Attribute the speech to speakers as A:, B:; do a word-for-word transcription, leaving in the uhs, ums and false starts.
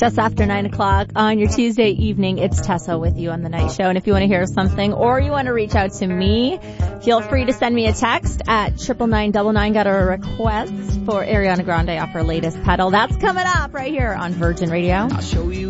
A: Just after nine o'clock on your Tuesday evening, it's Tessa with you on the night show. And if you want to hear something or you want to reach out to me, feel free to send me a text at triple nine double nine. Got a request for Ariana Grande off her latest pedal. That's coming up right here on Virgin Radio.
B: I'll show you